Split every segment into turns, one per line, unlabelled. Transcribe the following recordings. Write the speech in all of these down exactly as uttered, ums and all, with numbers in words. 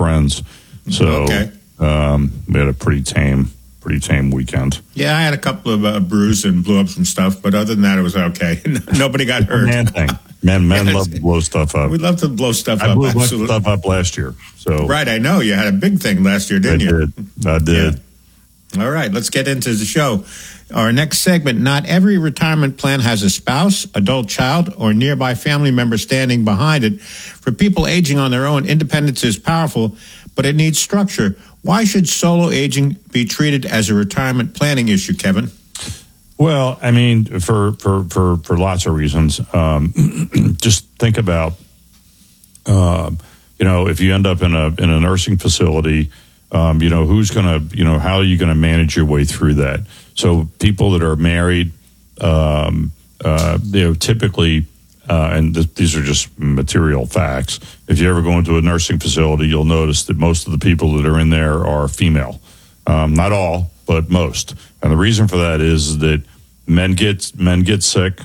friends. So
okay.
um, we had a pretty tame, pretty tame weekend.
Yeah, I had a couple of uh, bruises and blew up some stuff, but other than that, it was okay. Nobody got hurt.
Man thing. Men, men
Yes.
love to blow stuff up.
We love to blow stuff
I
up.
blew a bunch of
absolutely.
stuff up last year. So
Right, I know. You had a big thing last year,
I
didn't you?
did. I did.
All right, let's get into the show. Our next segment, not every retirement plan has a spouse, adult child, or nearby family member standing behind it. For people aging on their own, independence is powerful, but it needs structure. Why should solo aging be treated as a retirement planning issue, Kevin?
Well, I mean, for for for, for lots of reasons. Um, just think about, um, you know, if you end up in a in a nursing facility, um, you know, who's going to, you know, how are you going to manage your way through that? So people that are married, um, uh, you know, typically, uh, and th- these are just material facts. If you ever go into a nursing facility, you'll notice that most of the people that are in there are female. Um, not all, but most. And the reason for that is that men get men get sick.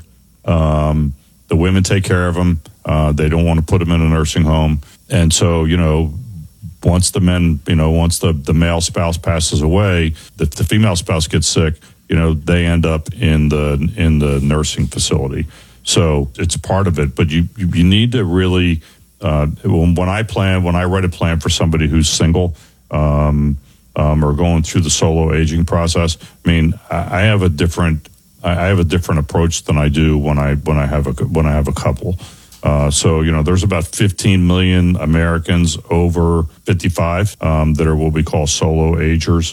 Um, the women take care of them. Uh, they don't want to put them in a nursing home. And so, you know, once the men, you know, once the, the male spouse passes away, if the female spouse gets sick, you know, they end up in the in the nursing facility. So it's part of it. But you you need to really, uh, when, when I plan, when I write a plan for somebody who's single, um, um, or going through the solo aging process, I mean, I, I have a different, I have a different approach than I do when I when I have a when I have a couple. Uh, so, you know, there's about fifteen million Americans over fifty-five um, that are what we call solo agers.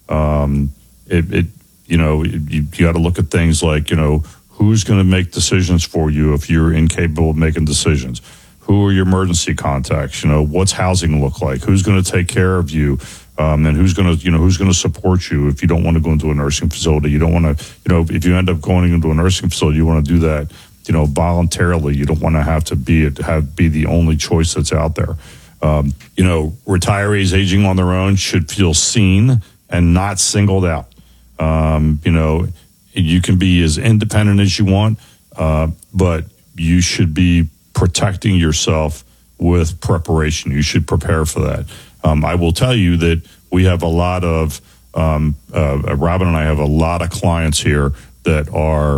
Um, it, it, you know, you, you got to look at things like, you know, who's going to make decisions for you if you're incapable of making decisions? Who are your emergency contacts? You know, what's housing look like? Who's going to take care of you? Um, and who's going to, you know, who's going to support you if you don't want to go into a nursing facility? You don't want to, you know, if you end up going into a nursing facility, you want to do that, you know, voluntarily. You don't want to have to be it, have be the only choice that's out there. Um, you know, retirees aging on their own should feel seen and not singled out. Um, you know, you can be as independent as you want, uh, but you should be protecting yourself with preparation. You should prepare for that. Um, I will tell you that we have a lot of, um, uh, Robin and I have a lot of clients here that are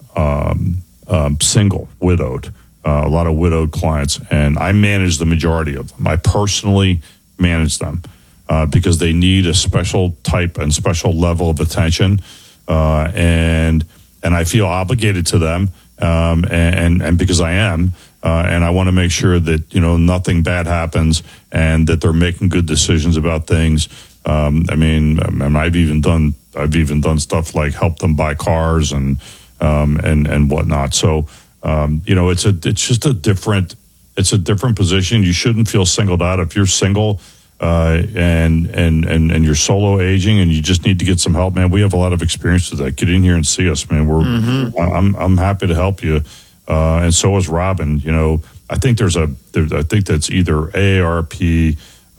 um, um, single, widowed, uh, a lot of widowed clients, and I manage the majority of them. I personally manage them uh, because they need a special type and special level of attention, uh, and and I feel obligated to them, um, and, and because I am. Uh, and I want to make sure that, you know, nothing bad happens and that they're making good decisions about things. Um, I mean, and I've even done I've even done stuff like help them buy cars and um, and and whatnot. So um, you know, it's a it's just a different it's a different position. You shouldn't feel singled out if you're single uh, and and and and you're solo aging and you just need to get some help. Man, we have a lot of experience with that. Get in here and see us, man. We're mm-hmm. I'm I'm happy to help you. Uh, and so is Robin. You know, I think there's a, there, I think that's either A A R P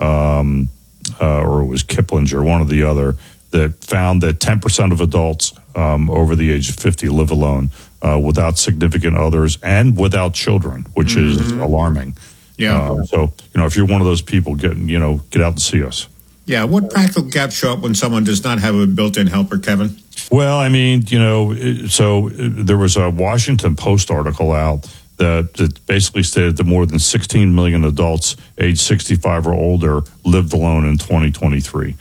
um, uh, or it was Kiplinger, one or the other, that found that ten percent of adults um, over the age of fifty live alone uh, without significant others and without children, which mm-hmm. is alarming.
Yeah.
Uh, so, you know, if you're one of those people, get, you know, get out and see us.
Yeah. What practical gaps show up when someone does not have a built-in helper, Kevin?
Well, I mean, you know, so there was a Washington Post article out that, that basically stated that more than sixteen million adults age sixty-five or older lived alone in twenty twenty-three.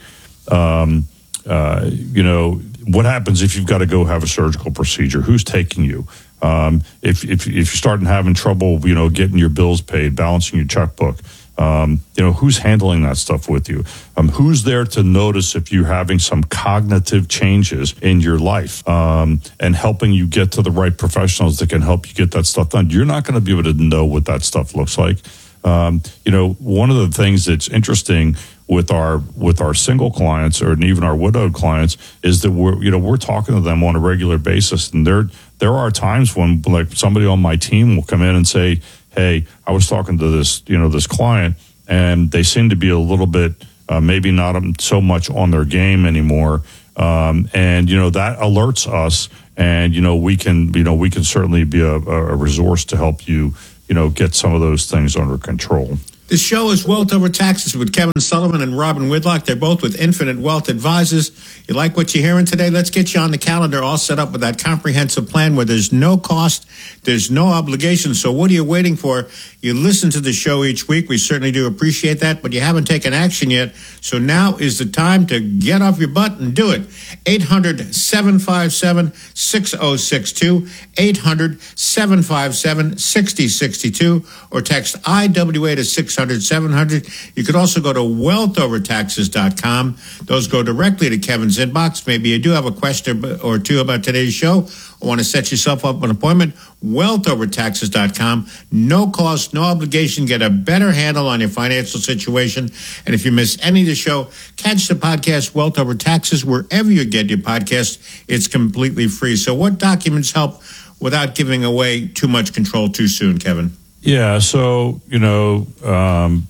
Um, uh, you know, what happens if you've got to go have a surgical procedure? Who's taking you? Um, if, if, if you're starting having trouble, you know, getting your bills paid, balancing your checkbook, Um, you know, who's handling that stuff with you? Um, who's there to notice if you're having some cognitive changes in your life um, and helping you get to the right professionals that can help you get that stuff done? You're not going to be able to know what that stuff looks like. Um, you know, one of the things that's interesting with our with our single clients or even our widowed clients is that we're you know we're talking to them on a regular basis, and there there are times when like somebody on my team will come in and say, hey, I was talking to this, you know, this client, and they seem to be a little bit, uh, maybe not so much on their game anymore. Um, and, you know, that alerts us, and, you know, we can, you know, we can certainly be a, a resource to help you, you know, get some of those things under control.
The show is Wealth Over Taxes with Kevin Sullivan and Robin Whitlock. They're both with Infinite Wealth Advisors. You like what you're hearing today? Let's get you on the calendar all set up with that comprehensive plan where there's no cost, there's no obligation. So what are you waiting for? You listen to the show each week. We certainly do appreciate that, but you haven't taken action yet. So now is the time to get off your butt and do it. eight hundred, seven five seven, six oh six two, eight hundred, seven five seven, six oh six two, or text I W A to six hundred, seven hundred. You could also go to wealth over taxes dot com. Those go directly to Kevin's inbox. Maybe you do have a question or two about today's show or want to set yourself up an appointment. wealth over taxes dot com. No cost, no obligation. Get a better handle on your financial situation. And if you miss any of the show, catch the podcast Wealth Over Taxes wherever you get your podcast. It's completely free. So what documents help without giving away too much control too soon, Kevin?
Yeah, so, you know, um,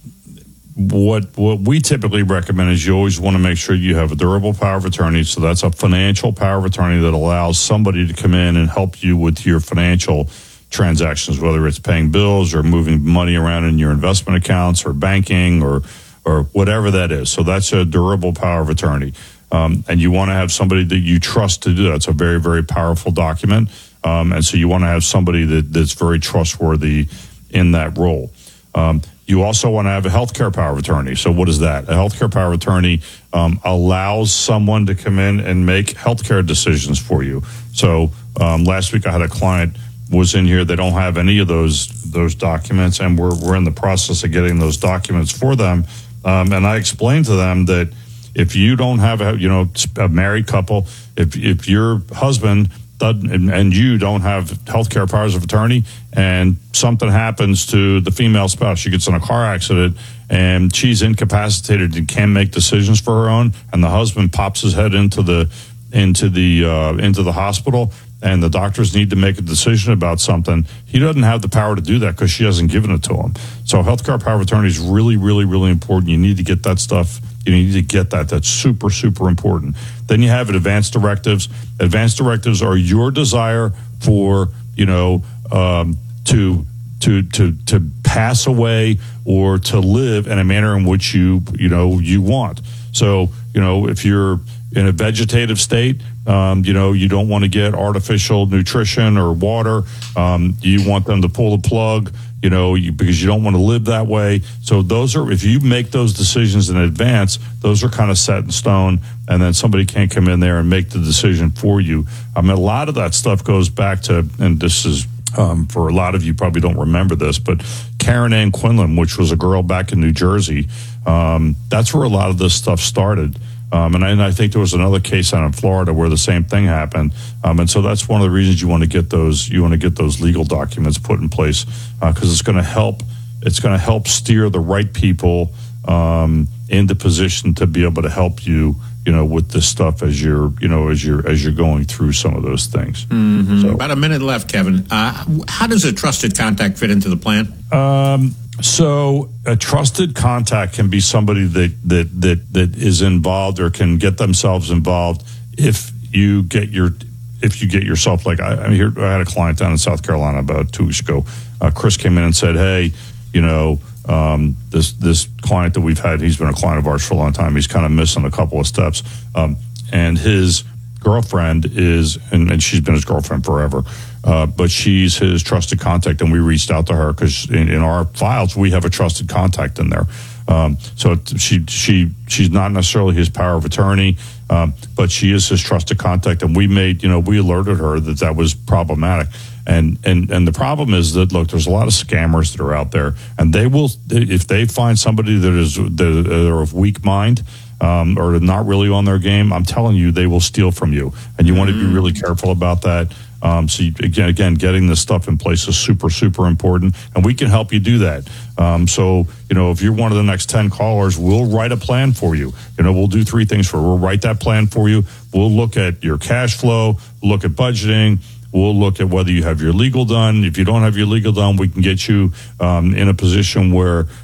what what we typically recommend is you always want to make sure you have a durable power of attorney. So that's a financial power of attorney that allows somebody to come in and help you with your financial transactions, whether it's paying bills or moving money around in your investment accounts or banking or or whatever that is. So that's a durable power of attorney. Um, and you want to have somebody that you trust to do that. It's a very, very powerful document. Um, and so you want to have somebody that, that's very trustworthy in that role. Um, you also want to have a healthcare power of attorney. So what is that? A healthcare power of attorney um, allows someone to come in and make healthcare decisions for you. So um, last week I had a client was in here. They don't have any of those those documents, and we're we're in the process of getting those documents for them. Um, and I explained to them that if you don't have a you know a married couple, if if your husband And, and you don't have healthcare powers of attorney, and something happens to the female spouse, she gets in a car accident and she's incapacitated and can't make decisions for her own, and the husband pops his head into the into the uh, into the hospital, and the doctors need to make a decision about something. He doesn't have the power to do that because she hasn't given it to him. So healthcare power of attorney is really, really, really important. You need to get that stuff. You need to get that. That's super, super important. Then you have advanced directives. Advanced directives are your desire for, you know, um, to to to to pass away or to live in a manner in which you you know you want. So you know if you're in a vegetative state, um, you know you don't want to get artificial nutrition or water. Um, you want them to pull the plug. You know, you, because you don't want to live that way. So those are, if you make those decisions in advance, those are kind of set in stone, and then somebody can't come in there and make the decision for you. I mean, a lot of that stuff goes back to, and this is, um, for a lot of you probably don't remember this, but Karen Ann Quinlan, which was a girl back in New Jersey, um, that's where a lot of this stuff started. Um, and, I, and I think there was another case out in Florida where the same thing happened. Um, and so that's one of the reasons you want to get those you want to get those legal documents put in place, because uh, it's going to help it's going to help steer the right people um, into position to be able to help you, you know, with this stuff as you're you know as you're as you're going through some of those things.
Mm-hmm. So, about a minute left, Kevin. Uh, how does a trusted contact fit into the plan?
Um, So a trusted contact can be somebody that, that, that, that is involved or can get themselves involved if you get your if you get yourself like I, I mean here I had a client down in South Carolina about two weeks ago. Uh, Chris came in and said, "Hey, you know, um, this this client that we've had, he's been a client of ours for a long time. He's kind of missing a couple of steps, um, and his girlfriend is, and, and she's been his girlfriend forever." Uh, but she's his trusted contact, and we reached out to her because in, in our files we have a trusted contact in there. Um, so she she she's not necessarily his power of attorney, um, but she is his trusted contact, and we made you know we alerted her that that was problematic. And and and the problem is that look, there's a lot of scammers that are out there, and they will if they find somebody that is that are of weak mind. Um, or not really on their game, I'm telling you, they will steal from you, and you want to be really careful about that. Um, so you, again, again, getting this stuff in place is super, super important, and we can help you do that. Um, so, you know, if you're one of the next ten callers, we'll write a plan for you. You know, we'll do three things for you. We'll write that plan for you. We'll look at your cash flow, look at budgeting. We'll look at whether you have your legal done. If you don't have your legal done, we can get you um, in a position where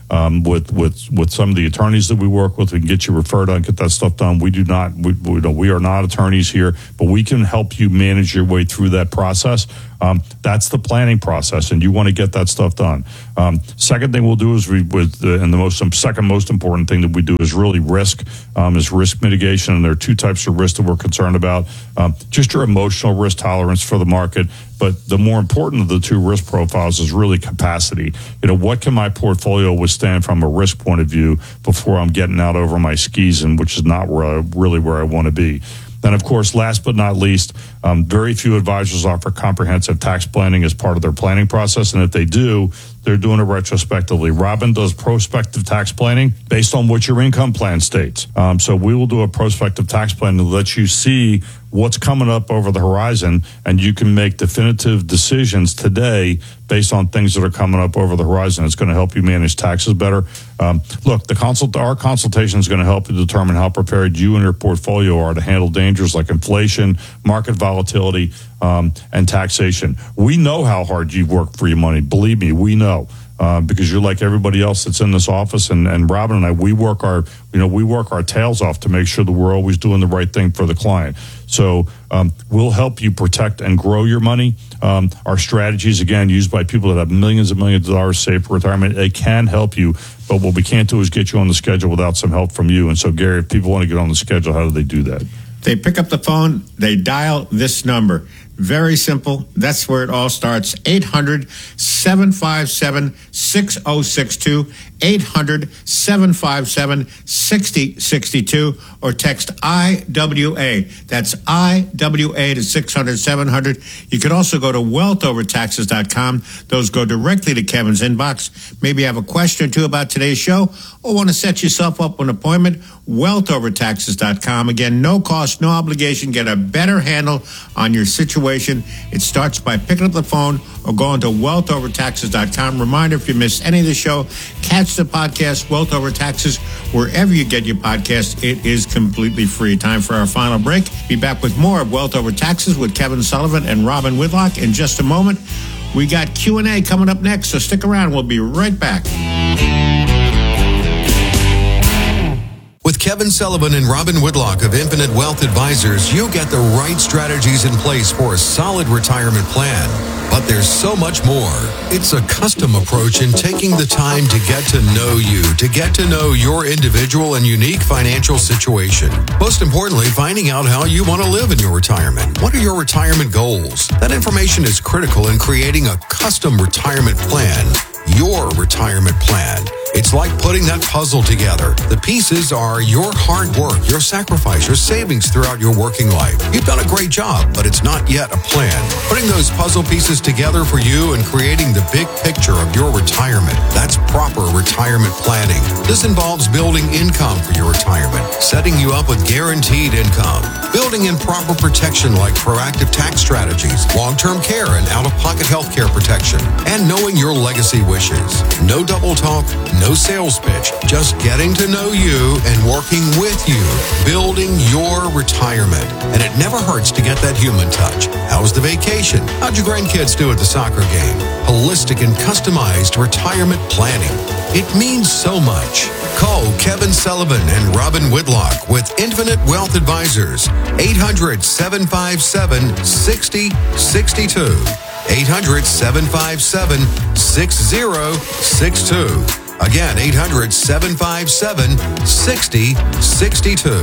um, with with with some of the attorneys that we work with. We can get you referred on, get that stuff done. We do not, we, we, know, we are not attorneys here, but we can help you manage your way through that process. Um, that's the planning process, and you want to get that stuff done. Um, second thing we'll do is we, with the, and the most second most important thing that we do is really risk, um, is risk mitigation, and there are two types of risk that we're concerned about. Um, just your emotional risk tolerance for the market, but the more important of the two risk profiles is really capacity. You know, what can my portfolio withstand from a risk point of view before I'm getting out over my skis, and which is not where I, really where I want to be. Then, of course, last but not least, um, very few advisors offer comprehensive tax planning as part of their planning process. And if they do, they're doing it retrospectively. Robin does prospective tax planning based on what your income plan states. Um, so we will do a prospective tax plan to let you see what's coming up over the horizon, and you can make definitive decisions today based on things that are coming up over the horizon. It's going to help you manage taxes better. Um, look, the consult, our consultation is going to help you determine how prepared you and your portfolio are to handle dangers like inflation, market volatility, um, and taxation. We know how hard you've worked for your money. Believe me, we know. Uh, because you're like everybody else that's in this office, and, and Robin and I, we work our, you know, we work our tails off to make sure that we're always doing the right thing for the client. So um, we'll help you protect and grow your money. Um, our strategies, again, used by people that have millions and millions of dollars saved for retirement, they can help you. But what we can't do is get you on the schedule without some help from you. And so, Gary, if people want to get on the schedule, how do they do that?
They pick up the phone, they dial this number. Very simple. That's where it all starts. eight hundred, seven five seven, six oh six two. eight hundred, seven five seven, six oh six two. Or text I W A. That's I W A to six hundred, seven hundred. You could also go to wealth over taxes dot com. Those go directly to Kevin's inbox. Maybe you have a question or two about today's show, or want to set yourself up an appointment. wealth over taxes dot com. Again, no cost, no obligation. Get a better handle on your situation. It starts by picking up the phone or going to wealth over taxes dot com. Reminder, if you miss any of the show, catch the podcast, Wealth Over Taxes, wherever you get your podcast. It is completely free. Time for our final break. Be back with more of Wealth Over Taxes with Kevin Sullivan and Robin Whitlock in just a moment. We got Q and A coming up next, so stick around. We'll be right back.
With Kevin Sullivan and Robin Whitlock of Infinite Wealth Advisors, you'll get the right strategies in place for a solid retirement plan. But there's so much more. It's a custom approach in taking the time to get to know you, to get to know your individual and unique financial situation. Most importantly, finding out how you want to live in your retirement. What are your retirement goals? That information is critical in creating a custom retirement plan. Your retirement plan. It's like putting that puzzle together. The pieces are your hard work, your sacrifice, your savings throughout your working life. You've done a great job, but it's not yet a plan. Putting those puzzle pieces together for you and creating the big picture of your retirement. That's proper retirement planning. This involves building income for your retirement, setting you up with guaranteed income, building in proper protection like proactive tax strategies, long-term care and out-of-pocket health care protection, and knowing your legacy wishes. No double talk, no sales pitch, just getting to know you and working with you, building your retirement. And it never hurts to get that human touch. How was the vacation? How'd your grandkids do at the soccer game? Holistic and customized retirement planning. It means so much. Call Kevin Sullivan and Robin Whitlock with Infinite Wealth Advisors. eight hundred, seven five seven, six oh six two. eight hundred, seven five seven, six oh six two. Again, eight hundred, seven five seven, six oh six two.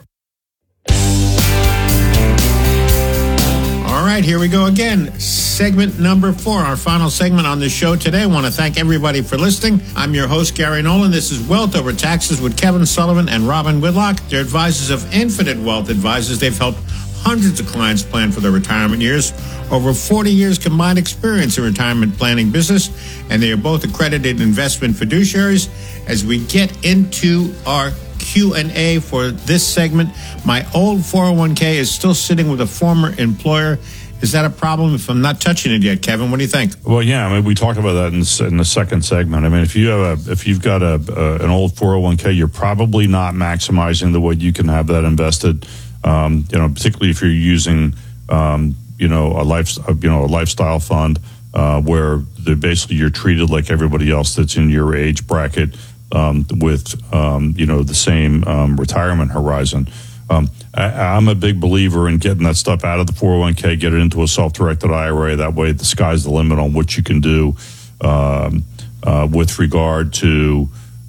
All right, here we go again. Segment number four, our final segment on the show today. I want to thank everybody for listening. I'm your host, Gary Nolan. This is Wealth Over Taxes with Kevin Sullivan and Robin Whitlock. They're advisors of Infinite Wealth Advisors. They've helped hundreds of clients plan for their retirement years. Over forty years combined experience in retirement planning business, and they are both accredited investment fiduciaries. As we get into our Q and A for this segment, my old four oh one k is still sitting with a former employer. Is that a problem if I'm not touching it yet, Kevin? What do you think?
Well, yeah, I mean, we talked about that in the, in the second segment. I mean, if you have a, if you've got a, a an old four oh one k, you're probably not maximizing the way you can have that invested. Um, you know, particularly if you're using, um, you know, a life, you know, a lifestyle fund. uh, where basically you're treated like everybody else that's in your age bracket um, with, um, you know, the same um, retirement horizon. Um, I, I'm a big believer in getting that stuff out of the four oh one k, get it into a self-directed I R A. That way the sky's the limit on what you can do um, uh, with regard to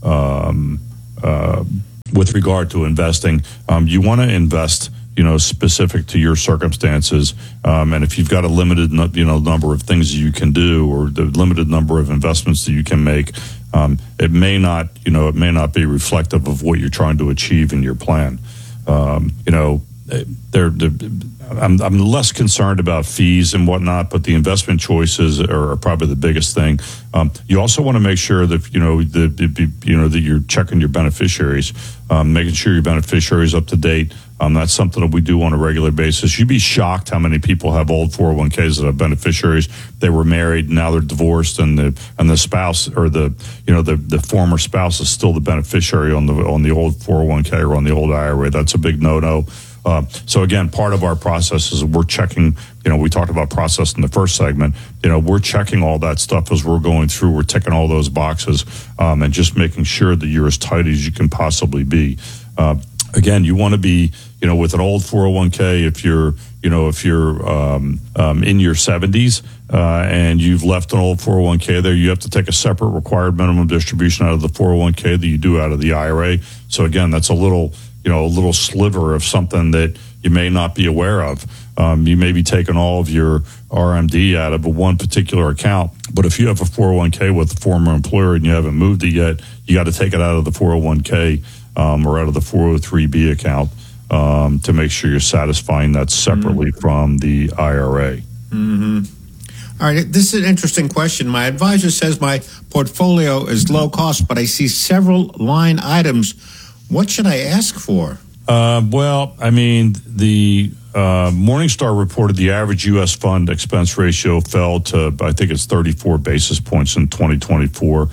um, uh, with regard to investing. Um, you want to invest, you know, specific to your circumstances. Um, and if you've got a limited, you know, number of things that you can do, or the limited number of investments that you can make, um, it may not, you know, it may not be reflective of what you're trying to achieve in your plan. Um, you know, they're, they're, I'm, I'm less concerned about fees and whatnot, but the investment choices are, are probably the biggest thing. Um, you also want to make sure that, you know, the, you know, that you're checking your beneficiaries, um, making sure your beneficiaries up to date. Um, that's something that we do on a regular basis. You'd be shocked how many people have old four oh one k's that have beneficiaries. They were married, now they're divorced, and the and the spouse or the you know the, the former spouse is still the beneficiary on the on the old four oh one k or on the old I R A. That's a big no-no. Uh, so again, part of our process is we're checking. You know, we talked about process in the first segment. You know, we're checking all that stuff as we're going through. We're ticking all those boxes um, and just making sure that you're as tight as you can possibly be. Uh, Again, you want to be, you know, with an old four oh one k, if you're, you know, if you're um, um, in your seventies uh, and you've left an old four oh one k there, you have to take a separate required minimum distribution out of the four oh one k that you do out of the I R A. So again, that's a little, you know, a little sliver of something that you may not be aware of. Um, you may be taking all of your R M D out of a one particular account, but if you have a four oh one k with a former employer and you haven't moved it yet, you got to take it out of the four oh one k Um, or out of the four oh three b account um, to make sure you're satisfying that separately mm-hmm. from the I R A.
Mm-hmm. All right, this is an interesting question. My advisor says my portfolio is low cost, but I see several line items. What should I ask for?
Uh, well, I mean, the uh, Morningstar reported the average U S fund expense ratio fell to, I think it's thirty-four basis points in twenty twenty-four.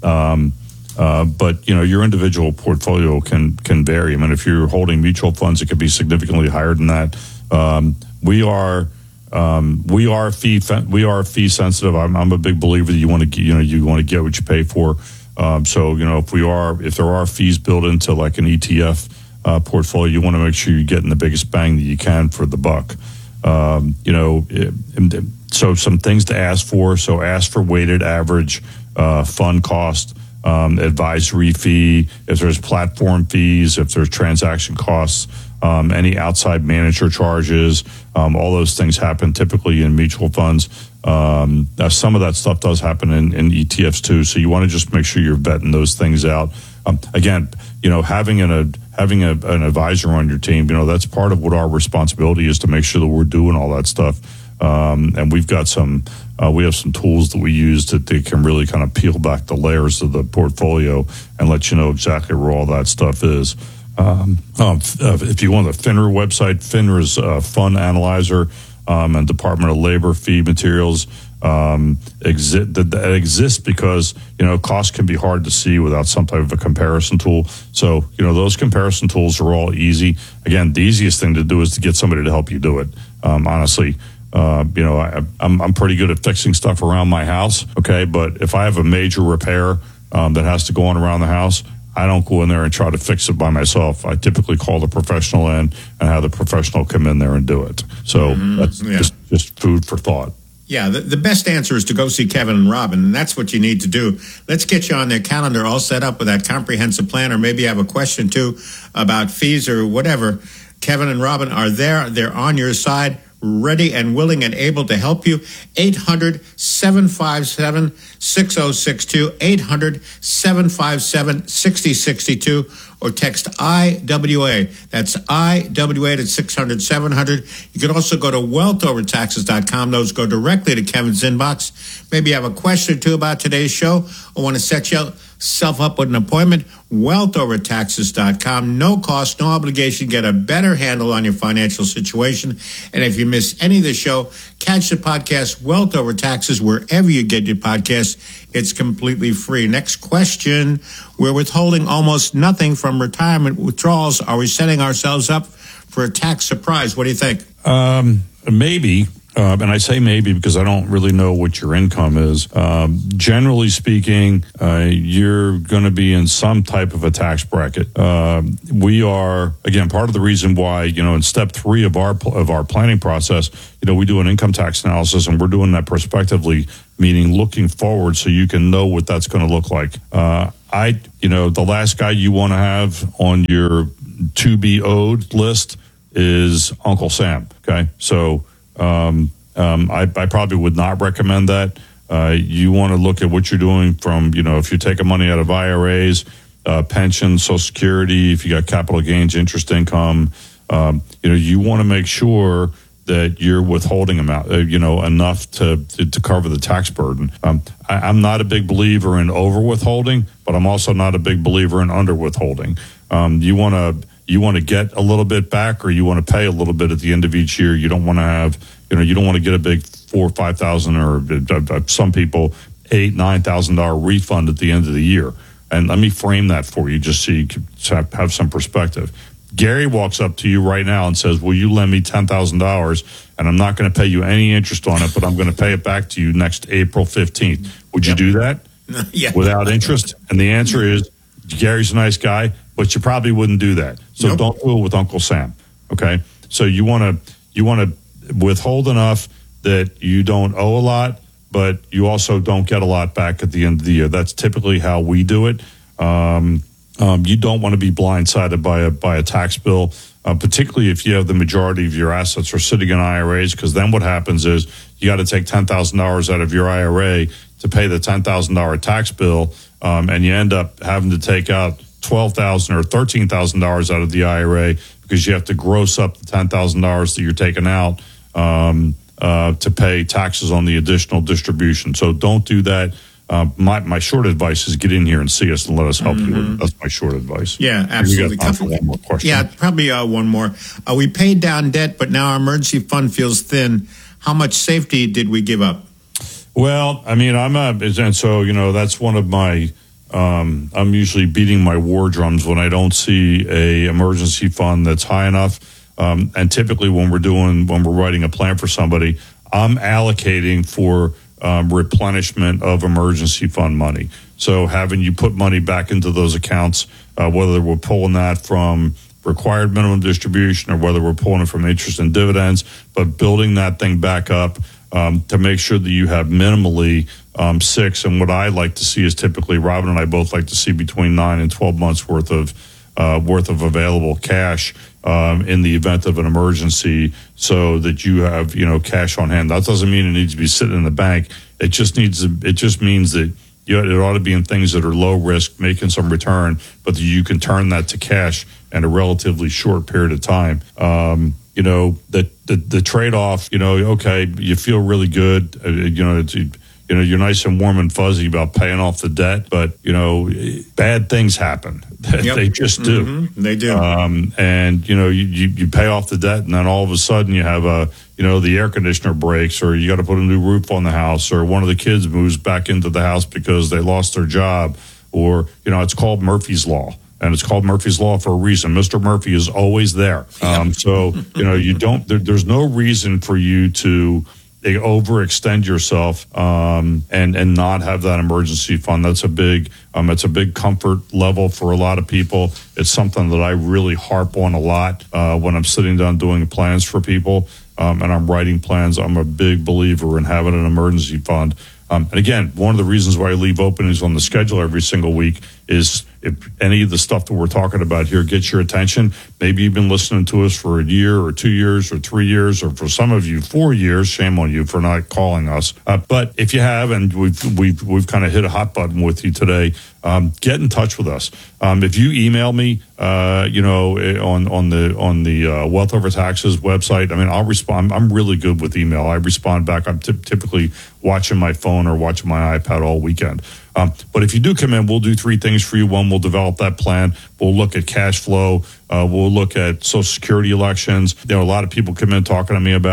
Um Uh, but, you know, your individual portfolio can can vary. I mean, if you're holding mutual funds, it could be significantly higher than that. Um, we are um, we are fee we are fee sensitive. I'm, I'm a big believer that you want to you know you want to get what you pay for. Um, so, you know, if we are if there are fees built into like an E T F uh, portfolio, you want to make sure you're getting the biggest bang that you can for the buck. Um, you know, it, so some things to ask for. So ask for weighted average uh, fund cost. Um, advisory fee, if there's platform fees, if there's transaction costs, um, any outside manager charges, um, all those things happen typically in mutual funds. Um, now some of that stuff does happen in, in E T Fs too, so you want to just make sure you're vetting those things out. Um, again, you know, having an, a having a, an advisor on your team, you know, that's part of what our responsibility is to make sure that we're doing all that stuff. Um, and we've got some, uh, we have some tools that we use that they can really kind of peel back the layers of the portfolio and let you know exactly where all that stuff is. Um, um, if you want the FINRA website, FINRA's uh, Fund Analyzer um, and Department of Labor fee materials um, exist. That exists because, you know, costs can be hard to see without some type of a comparison tool. So, you know, those comparison tools are all easy. Again, the easiest thing to do is to get somebody to help you do it. Um, honestly. Uh, you know, I, I'm I'm pretty good at fixing stuff around my house. Okay, but if I have a major repair um, that has to go on around the house, I don't go in there and try to fix it by myself. I typically call the professional in and have the professional come in there and do it. So mm-hmm. that's yeah. just, just food for thought.
Yeah, the, the best answer is to go see Kevin and Robin, and that's what you need to do. Let's get you on their calendar all set up with that comprehensive plan, or maybe you have a question, too, about fees or whatever. Kevin and Robin are there. They're on your side, ready and willing and able to help you. eight hundred, seven five seven, six oh six two, eight hundred, seven five seven, six oh six two, or text I W A. That's I W A to six hundred, seven hundred. You can also go to wealth over taxes dot com. Those go directly to Kevin's inbox. Maybe you have a question or two about today's show or want to set yourself up with an appointment. wealth over taxes dot com. No cost, no obligation. Get a better handle on your financial situation. And if you miss any of the show, catch the podcast Wealth Over Taxes wherever you get your podcasts. It's completely free. Next question. We're withholding almost nothing from retirement withdrawals. Are we setting ourselves up for a tax surprise? What do you think?
Um, maybe. uh, and I say maybe because I don't really know what your income is. Um, generally speaking, uh, you're going to be in some type of a tax bracket. Uh, we are, again, part of the reason why, you know, in step three of our of our planning process, you know, we do an income tax analysis, and we're doing that prospectively, meaning looking forward so you can know what that's going to look like. Uh, I, you know, the last guy you want to have on your to be owed list is Uncle Sam. Okay. So, um, um, I, I probably would not recommend that. Uh, you want to look at what you're doing from, you know, if you're taking money out of I R As, uh, pensions, Social Security, if you got capital gains, interest income, um, you know, you want to make sure that you're withholding amount, uh, you know, enough to, to, to cover the tax burden. Um, I, I'm not a big believer in over withholding, but I'm also not a big believer in under withholding. Um, you want to you want to get a little bit back, or you want to pay a little bit at the end of each year. You don't want to have, you know, you don't want to get a big four or five thousand, or uh, some people eight nine thousand dollar refund at the end of the year. And let me frame that for you, just so you can have some perspective. Gary walks up to you right now and says, will you lend me ten thousand dollars, and I'm not going to pay you any interest on it, but I'm going to pay it back to you next April fifteenth. Would you yep. do that
yeah.
without interest? And the answer is, Gary's a nice guy, but you probably wouldn't do that. So nope. don't do it with Uncle Sam, okay? So you want to you want to withhold enough that you don't owe a lot, but you also don't get a lot back at the end of the year. That's typically how we do it. Um Um, you don't want to be blindsided by a by a tax bill, uh, particularly if you have the majority of your assets are sitting in I R As, because then what happens is you got to take ten thousand dollars out of your I R A to pay the ten thousand dollars tax bill, um, and you end up having to take out twelve thousand dollars or thirteen thousand dollars out of the I R A because you have to gross up the ten thousand dollars that you're taking out um, uh, to pay taxes on the additional distribution. So don't do that. Uh, my my short advice is get in here and see us and let us help mm-hmm. you with it. That's my short advice.
Yeah, absolutely.
You got time for one more question.
Yeah, probably uh, one more. Uh, we paid down debt, but now our emergency fund feels thin. How much safety did we give up?
Well, I mean, I'm a, and so, you know, that's one of my, um, I'm usually beating my war drums when I don't see a emergency fund that's high enough. Um, and typically when we're doing, when we're writing a plan for somebody, I'm allocating for Um, replenishment of emergency fund money. So having you put money back into those accounts, uh, whether we're pulling that from required minimum distribution or whether we're pulling it from interest and dividends, but building that thing back up um, to make sure that you have minimally um, six. And what I like to see is typically, Robin and I both like to see between nine and twelve months worth of uh, worth of available cash Um, in the event of an emergency, so that you have, you know, cash on hand. That doesn't mean it needs to be sitting in the bank. It just needs to, it just means that you know, it ought to be in things that are low risk, making some return, but that you can turn that to cash in a relatively short period of time. Um, you know, the, the, the trade-off, you know, okay, you feel really good, uh, you know, it's, you know, you're nice and warm and fuzzy about paying off the debt, but, you know, bad things happen. Yep. They just do.
Mm-hmm. They do.
Um, and, you know, you, you, you pay off the debt, and then all of a sudden you have a, you know, the air conditioner breaks, or you got to put a new roof on the house, or one of the kids moves back into the house because they lost their job, or, you know, it's called Murphy's Law. And it's called Murphy's Law for a reason. Mister Murphy is always there. Um, so, you know, you don't, there, there's no reason for you to overextend yourself um, and and not have that emergency fund. That's a big um, it's a big comfort level for a lot of people. It's something that I really harp on a lot uh, when I'm sitting down doing plans for people um, and I'm writing plans. I'm a big believer in having an emergency fund. Um, and again, one of the reasons why I leave openings on the schedule every single week is if any of the stuff that we're talking about here gets your attention. Maybe you've been listening to us for a year or two years or three years, or for some of you, four years. Shame on you for not calling us. Uh, but if you have, and we've we've we've kind of hit a hot button with you today, um, get in touch with us. Um, if you email me, uh, you know, on on the on the uh, Wealth Over Taxes website, I mean, I'll respond. I'm really good with email. I respond back. I'm t- typically watching my phone or watching my iPad all weekend. Um, but if you do come in, we'll do three things for you. One, we'll develop that plan. We'll look at cash flow. Uh, we'll look at Social Security elections. You know, a lot of people come in talking to me about,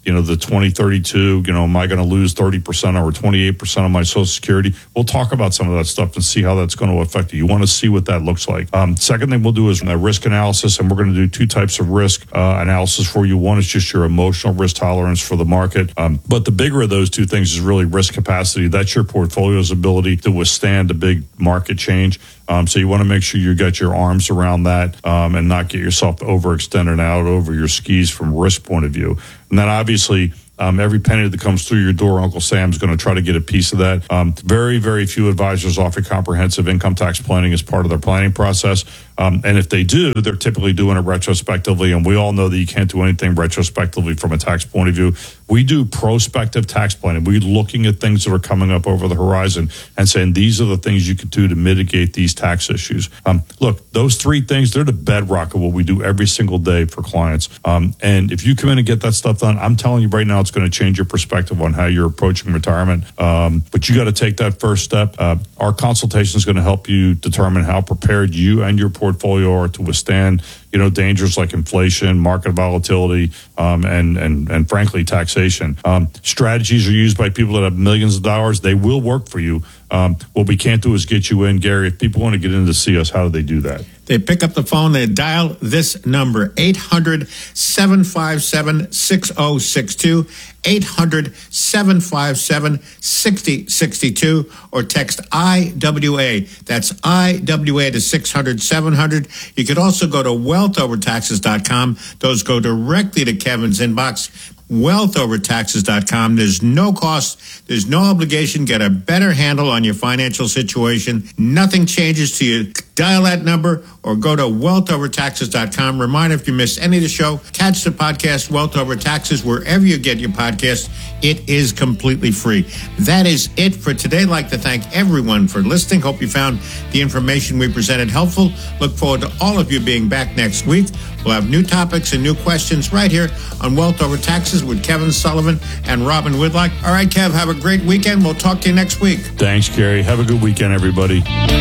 you know, the twenty thirty-two, you know, am I going to lose thirty percent or twenty-eight percent of my Social Security? We'll talk about some of that stuff and see how that's going to affect you. You want to see what that looks like. Um, second thing we'll do is a risk analysis, and we're going to do two types of risk uh, analysis for you. One is just your emotional risk tolerance for the market. Um, but the bigger of those two things is really risk capacity. That's your portfolio's ability to withstand a big market change. Um, so you want to make sure you got your arms around that um, and not get yourself overextended out over your skis from a risk point of view. And then obviously, Um, every penny that comes through your door, Uncle Sam's going to try to get a piece of that. Um, very, very few advisors offer comprehensive income tax planning as part of their planning process. Um, and if they do, they're typically doing it retrospectively. And we all know that you can't do anything retrospectively from a tax point of view. We do prospective tax planning. We're looking at things that are coming up over the horizon and saying these are the things you could do to mitigate these tax issues. Um, look, those three things, they're the bedrock of what we do every single day for clients. Um, and if you come in and get that stuff done, I'm telling you right now, it's going to change your perspective on how you're approaching retirement. Um, but you got to take that first step. Uh, our consultation is going to help you determine how prepared you and your portfolio are to withstand, you know, dangers like inflation, market volatility, um, and, and, and frankly, taxation. Um, strategies are used by people that have millions of dollars. They will work for you. Um, what we can't do is get you in, Gary. If people want to get in to see us, how do they do that?
They pick up the phone, they dial this number, eight hundred, seven five seven, six oh six two, eight hundred, seven five seven, six oh six two, or text I W A. That's I W A to six hundred, seven hundred. You could also go to wealth over taxes dot com. Those go directly to Kevin's inbox. wealth over taxes dot com. There's no cost. There's no obligation. Get a better handle on your financial situation. Nothing changes to you. Dial that number or go to wealth over taxes dot com. Reminder, if you miss any of the show, catch the podcast Wealth Over Taxes wherever you get your podcast. It is completely free. That is it for today. I'd like to thank everyone for listening. Hope you found the information we presented helpful. Look forward to all of you being back next week. We'll have new topics and new questions right here on Wealth Over Taxes with Kevin Sullivan and Robin Whitlock. All right, Kev, have a great weekend. We'll talk to you next week.
Thanks, Gary. Have a good weekend, everybody.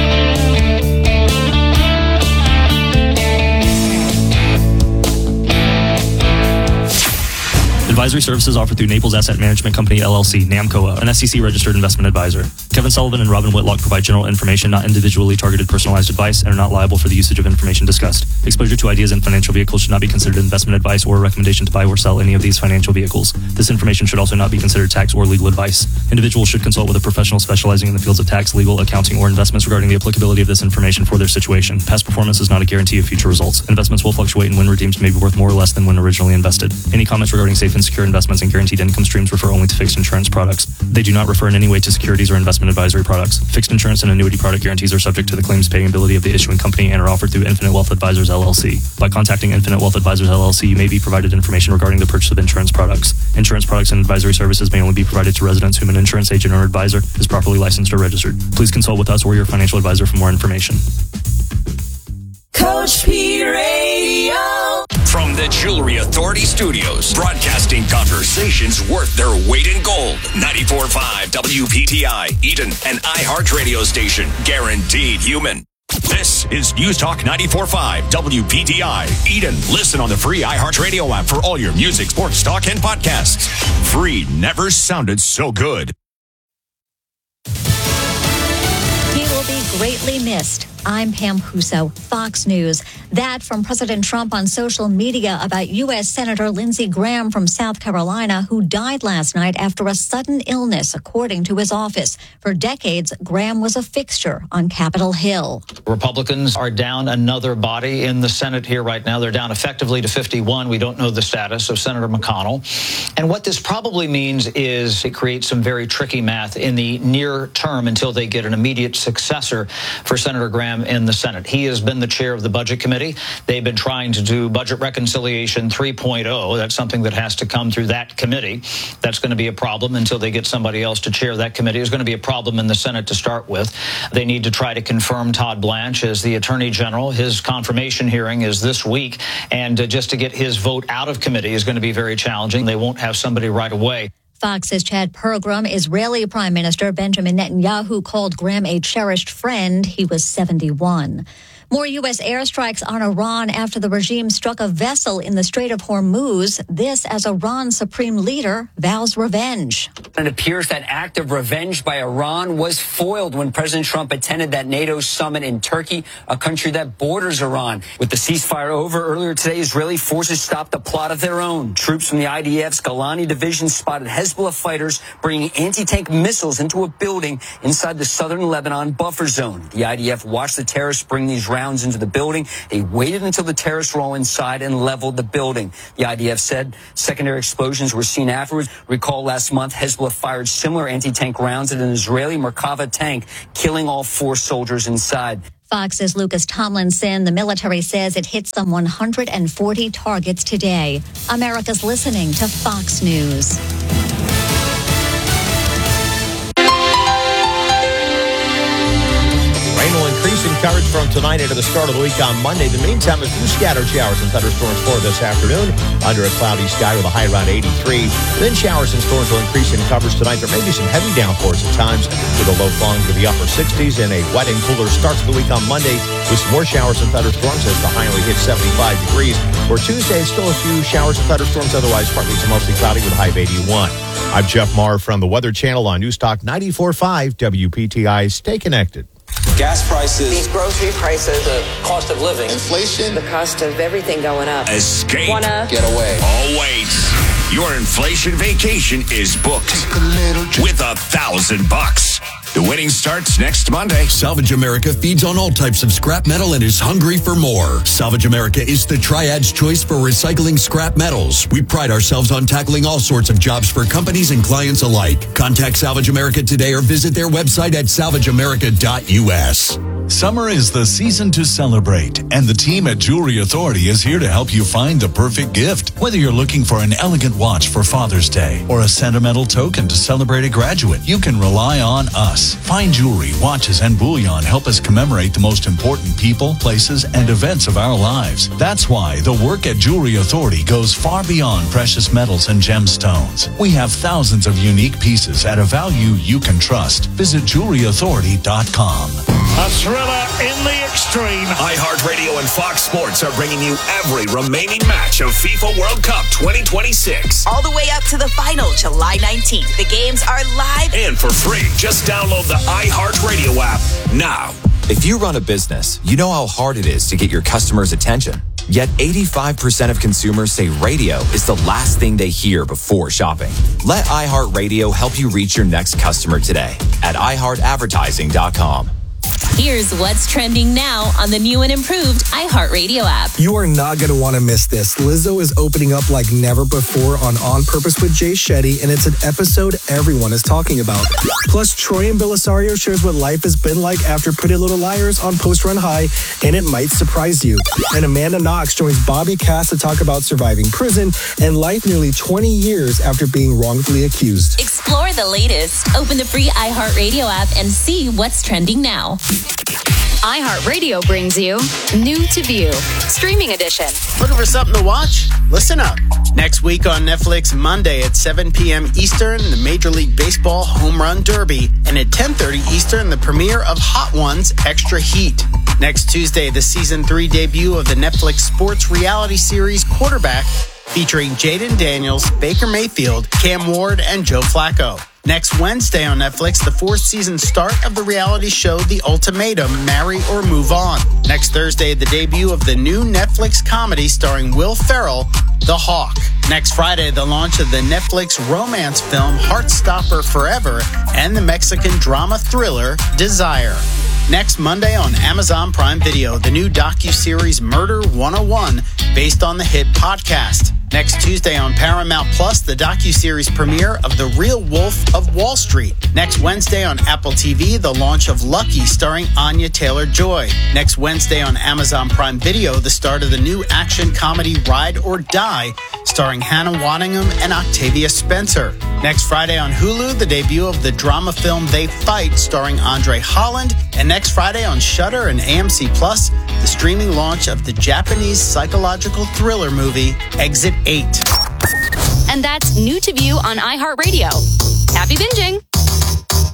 Advisory services offered through Naples Asset Management Company, L L C, NAMCOA, an S E C-registered investment advisor. Kevin Sullivan and Robin Whitlock provide general information, not individually targeted personalized advice, and are not liable for the usage of information discussed. Exposure to ideas and financial vehicles should not be considered investment advice or a recommendation to buy or sell any of these financial vehicles. This information should also not be considered tax or legal advice. Individuals should consult with a professional specializing in the fields of tax, legal, accounting, or investments regarding the applicability of this information for their situation. Past performance is not a guarantee of future results. Investments will fluctuate, and when redeemed may be worth more or less than when originally invested. Any comments regarding safe and secure investments and guaranteed income streams refer only to fixed insurance products. They do not refer in any way to securities or investment advisory products. Fixed insurance and annuity product guarantees are subject to the claims paying ability of the issuing company and are offered through Infinite Wealth Advisors, L L C. By contacting Infinite Wealth Advisors, L L C, you may be provided information regarding the purchase of insurance products. Insurance products and advisory services may only be provided to residents whom an insurance agent or advisor is properly licensed or registered. Please consult with us or your financial advisor for more information.
Coach P Radio.
From the Jewelry Authority Studios, broadcasting conversations worth their weight in gold. ninety-four point five W P T I, Eden, an iHeart radio station, guaranteed human. This is News Talk ninety-four point five W P T I, Eden. Listen on the free iHeart radio app for all your music, sports, talk, and podcasts. Free never sounded so good.
He will be greatly missed. I'm Pam Huso, Fox News. That from President Trump on social media about U S Senator Lindsey Graham from South Carolina, who died last night after a sudden illness, according to his office. For decades, Graham was a fixture on Capitol Hill.
Republicans are down another body in the Senate here right now. They're down effectively to fifty-one. We don't know the status of Senator McConnell. And what this probably means is it creates some very tricky math in the near term until they get an immediate successor for Senator Graham in the Senate. He has been the chair of the Budget Committee. They've been trying to do Budget Reconciliation three point oh. That's something that has to come through that committee. That's going to be a problem until they get somebody else to chair that committee. It's going to be a problem in the Senate to start with. They need to try to confirm Todd Blanche as the Attorney General. His confirmation hearing is this week, and uh, just to get his vote out of committee is going to be very challenging. They won't have somebody right away.
Fox's Chad Pergram. Israeli Prime Minister Benjamin Netanyahu called Graham a cherished friend. He was seventy-one. More U S airstrikes on Iran after the regime struck a vessel in the Strait of Hormuz. This as Iran's supreme leader vows revenge.
It appears that act of revenge by Iran was foiled when President Trump attended that NATO summit in Turkey, a country that borders Iran. With the ceasefire over earlier today, Israeli forces stopped a plot of their own. Troops from the I D F's Golani division spotted Hezbollah fighters bringing anti-tank missiles into a building inside the southern Lebanon buffer zone. The I D F watched the terrorists bring these rounds into the building. They waited until the terrorists were all inside and leveled the building. The I D F said secondary explosions were seen afterwards. Recall last month, Hezbollah fired similar anti-tank rounds at an Israeli Merkava tank, killing all four soldiers inside.
Fox's Lucas Tomlinson. The military says it hit some one hundred forty targets today. America's listening to Fox News.
Rain will increase in coverage from tonight into the start of the week on Monday. In the meantime, a few scattered showers and thunderstorms for this afternoon under a cloudy sky with a high around eighty-three. Then showers and storms will increase in coverage tonight. There may be some heavy downpours at times with a low falling to the upper sixties and a wet and cooler start to the week on Monday with some more showers and thunderstorms as the high only hits seventy-five degrees. For Tuesday, still a few showers and thunderstorms. Otherwise, partly to mostly cloudy with a high of eighty-one. I'm Jeff Maher from the Weather Channel on Newstalk ninety-four point five W P T I. Stay connected.
Gas prices,
these grocery prices,
the cost of living, inflation,
the cost of everything going up.
Escape.
Wanna
get away.
Oh, wait. Your inflation vacation is booked a with a thousand bucks. The winning starts next Monday.
Salvage America feeds on all types of scrap metal and is hungry for more. Salvage America is the Triad's choice for recycling scrap metals. We pride ourselves on tackling all sorts of jobs for companies and clients alike. Contact Salvage America today or visit their website at salvage america dot U S.
Summer is the season to celebrate, and the team at Jewelry Authority is here to help you find the perfect gift. Whether you're looking for an elegant watch for Father's Day or a sentimental token to celebrate a graduate, you can rely on us. Fine jewelry, watches, and bullion help us commemorate the most important people, places, and events of our lives. That's why the work at Jewelry Authority goes far beyond precious metals and gemstones. We have thousands of unique pieces at a value you can trust. Visit jewelry authority dot com.
A thriller in the extreme.
iHeartRadio and Fox Sports are bringing you every remaining match of FIFA World Cup twenty twenty-six.
All the way up to the final, July nineteenth. The games are live
and for free. Just download the iHeartRadio app now.
If you run a business, you know how hard it is to get your customers' attention. Yet eighty-five percent of consumers say radio is the last thing they hear before shopping. Let iHeartRadio help you reach your next customer today at i heart advertising dot com.
Here's what's trending now on the new and improved iHeartRadio app.
You are not going to want to miss this. Lizzo is opening up like never before on On Purpose with Jay Shetty, and it's an episode everyone is talking about. Plus, Troy and Belisario shares what life has been like after Pretty Little Liars on Post Run High, and it might surprise you. And Amanda Knox joins Bobby Cass to talk about surviving prison and life nearly twenty years after being wrongfully accused.
Explore the latest. Open the free iHeartRadio app and see what's trending now.
iHeartRadio brings you New to View, Streaming Edition.
Looking for something to watch? Listen up. Next week on Netflix, Monday at seven p.m. Eastern, the Major League Baseball Home Run Derby. And at ten thirty Eastern, the premiere of Hot Ones Extra Heat. Next Tuesday, the Season three debut of the Netflix sports reality series Quarterback, featuring Jaden Daniels, Baker Mayfield, Cam Ward, and Joe Flacco. Next Wednesday on Netflix, the fourth season start of the reality show The Ultimatum, Marry or Move On. Next Thursday, the debut of the new Netflix comedy starring Will Ferrell, The Hawk. Next Friday, the launch of the Netflix romance film Heartstopper Forever and the Mexican drama thriller Desire. Next Monday on Amazon Prime Video, the new docuseries Murder one oh one, based on the hit podcast. Next Tuesday on Paramount Plus, the docuseries premiere of The Real Wolf of Wall Street. Next Wednesday on Apple T V, the launch of Lucky, starring Anya Taylor-Joy. Next Wednesday on Amazon Prime Video, the start of the new action comedy Ride or Die, starring Hannah Waddingham and Octavia Spencer. Next Friday on Hulu, the debut of the drama film They Fight, starring Andre Holland. And next Friday on Shudder and A M C Plus, the streaming launch of the Japanese psychological thriller movie Exit eight.
And that's New to View on iHeartRadio. Happy binging!